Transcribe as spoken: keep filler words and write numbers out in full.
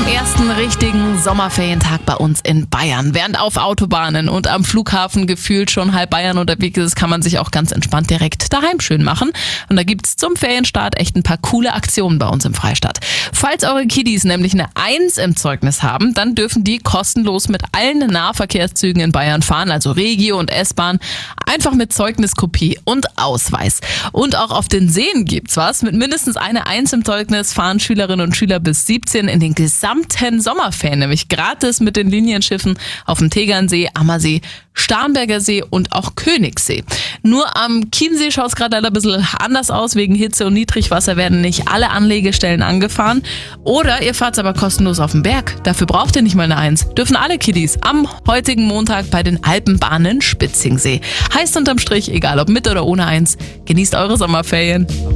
am ersten richtigen Sommerferientag bei uns in Bayern. Während auf Autobahnen und am Flughafen gefühlt schon halb Bayern unterwegs ist, kann man sich auch ganz entspannt direkt daheim schön machen. Und da gibt's zum Ferienstart echt ein paar coole Aktionen bei uns im Freistaat. Falls eure Kiddies nämlich eine Eins im Zeugnis haben, dann dürfen die kostenlos mit allen Nahverkehrszügen in Bayern fahren, also Regio und S-Bahn, einfach mit Zeugniskopie und Ausweis. Und auch auf den Seen gibt's was. Mit mindestens einer Eins im Zeugnis fahren Schülerinnen und Schüler bis siebzehn in den gesamten Sommerferien, nämlich gratis mit den Linienschiffen auf dem Tegernsee, Ammersee, Starnberger See und auch Königssee. Nur am Chiemsee schaut es gerade leider ein bisschen anders aus. Wegen Hitze und Niedrigwasser werden nicht alle Anlegestellen angefahren. Oder ihr fahrt aber kostenlos auf den Berg. Dafür braucht ihr nicht mal eine Eins. Dürfen alle Kiddies am heutigen Montag bei den Alpenbahnen Spitzingsee. Heißt unterm Strich, egal ob mit oder ohne Eins, genießt eure Sommerferien.